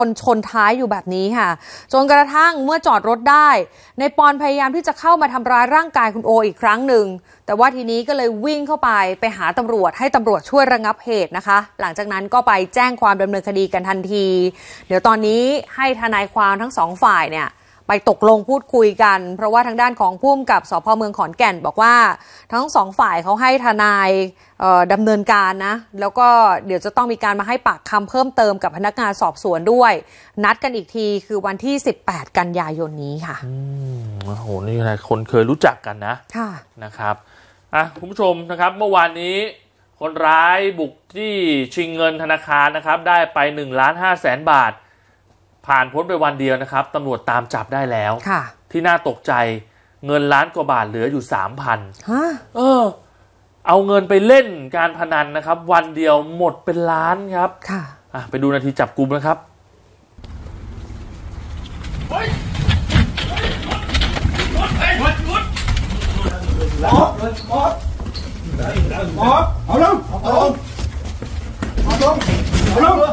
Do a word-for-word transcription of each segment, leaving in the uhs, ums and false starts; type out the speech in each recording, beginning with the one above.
คนชนท้ายอยู่แบบนี้ค่ะจนกระทั่งเมื่อจอดรถได้ในปอนพยายามที่จะเข้ามาทำร้ายร่างกายคุณโออีกครั้งหนึ่งแต่ว่าทีนี้ก็เลยวิ่งเข้าไปไปหาตำรวจให้ตำรวจช่วยระงับเหตุนะคะหลังจากนั้นก็ไปแจ้งความดำเนินคดีกันทันทีเดี๋ยวตอนนี้ให้ทนายความทั้งสองฝ่ายเนี่ยไปตกลงพูดคุยกันเพราะว่าทางด้านของผู้กำกับสภ.เมืองขอนแก่นบอกว่าทั้งสองฝ่ายเขาให้ทนายดำเนินการนะแล้วก็เดี๋ยวจะต้องมีการมาให้ปากคำเพิ่มเติมกับพนักงานสอบสวนด้วยนัดกันอีกทีคือวันที่สิบแปดกันยายนนี้ค่ะอืมโอ้โหนี่อะไรคนเคยรู้จักกันนะค่ะนะครับอ่ะคุณผู้ชมนะครับเมื่อวานนี้คนร้ายบุกที่ชิงเงินธนาคารนะครับได้ไปหนึ่งล้านห้าแสนบาทผ่านพ้นไปวันเดียวนะครับตำรวจตามจับได้แล้วที่น่าตกใจเงินล้านกว่าบาทเหลืออยู่ สามพัน ฮะเออเอาเงินไปเล่นการพนันนะครับวันเดียวหมดเป็นล้านครับค่ะอ่ะไปดูนาทีจับกุมนะครับเฮ้ยหมดหมดหมดหมดหมดหมดหมดเอาลงเอาลงเอาลงเอาลง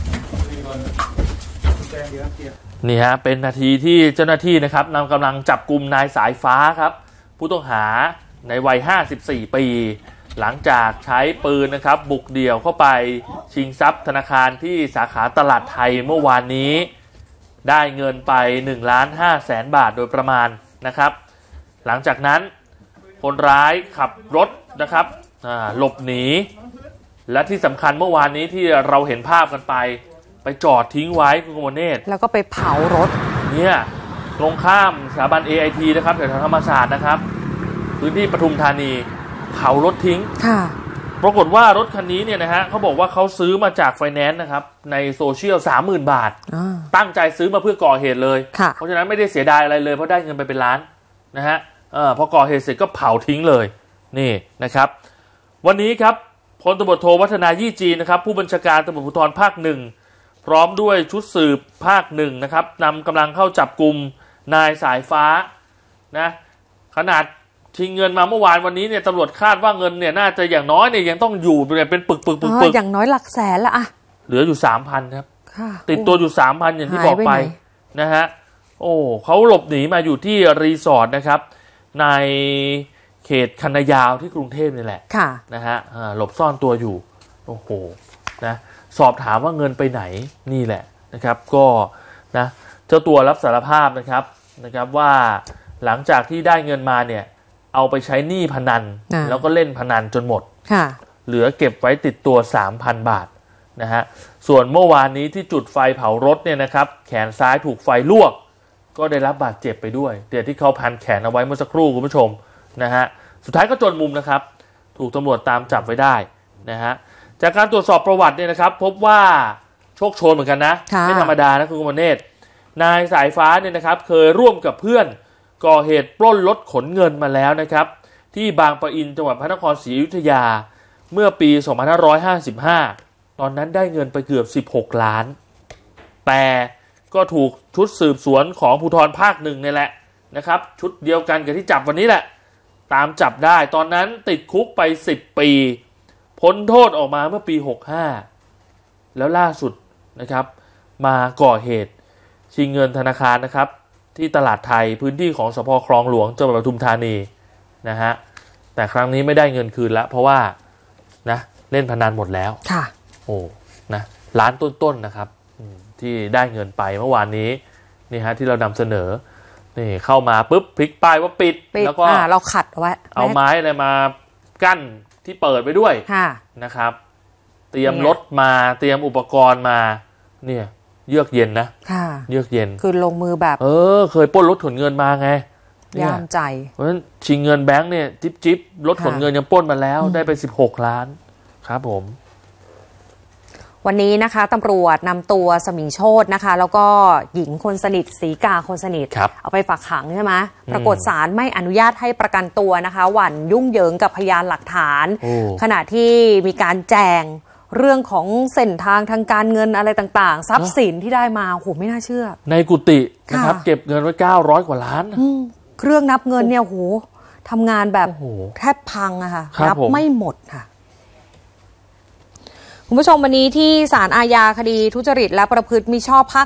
นี่ฮะเป็นนาทีที่เจ้าหน้าที่นะครับนำกำลังจับกุมนายสายฟ้าครับผู้ต้องหาในวัยห้าสิบสี่ปีหลังจากใช้ปืนนะครับบุกเดี่ยวเข้าไปชิงทรัพย์ธนาคารที่สาขาตลาดไทยเมื่อวานนี้ได้เงินไปหนึ่งล้านห้าแสนบาทโดยประมาณนะครับหลังจากนั้นคนร้ายขับรถนะครับหลบหนีและที่สำคัญเมื่อวานนี้ที่เราเห็นภาพกันไปไปจอดทิ้งไว้คุณกมลเนตรแล้วก็ไปเผารถเนี่ยตรงข้ามสถาบัน เอ ไอ ที นะครับแถวธรรมศาสตร์นะครับพื้นที่ปทุมธานีเผารถทิ้งค่ะปรากฏว่ารถคันนี้เนี่ยนะฮะเขาบอกว่าเขาซื้อมาจากไฟแนนซ์นะครับในโซเชียล สามหมื่น บาทตั้งใจซื้อมาเพื่อก่อเหตุเลยเพราะฉะนั้นไม่ได้เสียดายอะไรเลยเพราะได้เงินไปเป็นล้านนะฮะเออพอก่อเหตุเสร็จก็เผาทิ้งเลยนี่นะครับวันนี้ครับพลตำรวจโทวัฒนายี่จีนะครับผู้บัญชาการตำรวจภูธรภาคหนึ่งพร้อมด้วยชุดสืบภาคหนึ่งนะครับนำกำลังเข้าจับกลุ่มนายสายฟ้านะขนาดชิงเงินมาเมื่อวานวันนี้เนี่ยตำรวจคาดว่าเงินเนี่ยน่าจะอย่างน้อยเนี่ยยังต้องอยู่เป็นปึกปึกปึกปึกอย่างน้อยหลักแสนละอะเหลืออยู่ สามพัน ครับติดตัวอยู่ สามพัน อย่างที่บอกไปนะฮะโอ้เขาหลบหนีมาอยู่ที่รีสอร์ทนะครับในเขตคันนายาวที่กรุงเทพนี่แหละนะฮะหลบซ่อนตัวอยู่โอ้โหนะสอบถามว่าเงินไปไหนนี่แหละนะครับก็นะเจ้าตัวรับสารภาพนะครับนะครับว่าหลังจากที่ได้เงินมาเนี่ยเอาไปใช้หนี้พนันแล้วก็เล่นพนันจนหมดเหลือเก็บไว้ติดตัว สามพัน บาทนะฮะส่วนเมื่อวานนี้ที่จุดไฟเผารถเนี่ยนะครับแขนซ้ายถูกไฟลวกก็ได้รับบาดเจ็บไปด้วยเดี๋ยวที่เขาพันแขนเอาไว้เมื่อสักครู่คุณผู้ชมนะฮะสุดท้ายก็จนมุมนะครับถูกตำรวจตามจับไว้ได้นะฮะจากการตรวจสอบประวัติเนี่ยนะครับพบว่าโชคโชนเหมือนกันนะไม่ธรรมดานะคุณกมลเนตรนายสายฟ้าเนี่ยนะครับเคยร่วมกับเพื่อนก่อเหตุปล้นรถขนเงินมาแล้วนะครับที่บางปะอินจังหวัดพระนครศรีอยุธยาเมื่อปีสองพันห้าร้อยห้าสิบห้าตอนนั้นได้เงินไปเกือบสิบหกล้านแต่ก็ถูกชุดสืบสวนของภูธรภาคหนึ่งนี่แหละนะครับชุดเดียวกันกับที่จับวันนี้แหละตามจับได้ตอนนั้นติดคุกไปสิบปีพ้นโทษออกมาเมื่อปีหกสิบห้าแล้วล่าสุดนะครับมาก่อเหตุชิงเงินธนาคารนะครับที่ตลาดไทยพื้นที่ของสภ.คลองหลวงจังหวัดปทุมธานีนะฮะแต่ครั้งนี้ไม่ได้เงินคืนแล้วเพราะว่านะเล่นพนันหมดแล้วค่ะโอ้นะล้านต้นๆ นะครับที่ได้เงินไปเมื่อวานนี้นี่ฮะที่เรานำเสนอนี่เข้ามาปุ๊บพลิกป้ายว่าปิดแล้วก็เราขัดไว้เอาไม้อะไรมากั้นที่เปิดไปด้วยนะครับเตรียมรถมาเตรียมอุปกรณ์มาเนี่ยเยือกเย็นนะเยือกเย็นคือลงมือแบบเออเคยปล้นรถขนเงินมาไงย่ามใจเพราะฉะนั้นชิงเงินแบงค์เนี่ยจิ๊บจิ๊บรถขนเงินยังปล้นมาแล้วได้ไปสิบหกล้านครับผมวันนี้นะคะตำรวจนำตัวสมิงโชตินะคะแล้วก็หญิงคนสนิทศรีกาคนสนิทเอาไปฝากขังใช่ไหมปรากฏศาลไม่อนุญาตให้ประกันตัวนะคะหวั่นยุ่งเหยิงกับพยานหลักฐานขณะที่มีการแจงเรื่องของเส้นทางทางการเงินอะไรต่างๆทรัพย์สินที่ได้มาโหไม่น่าเชื่อในกุฏินะครับเก็บเงินไว้เก้าร้อยกว่าล้านเครื่องนับเงินเนี่ยโหทำงานแบบแทบพังอะค่ะนับไม่หมดค่ะคุณผู้ชมวันนี้ที่ศาลอาญาคดีทุจริตและประพฤติมิชอบภาค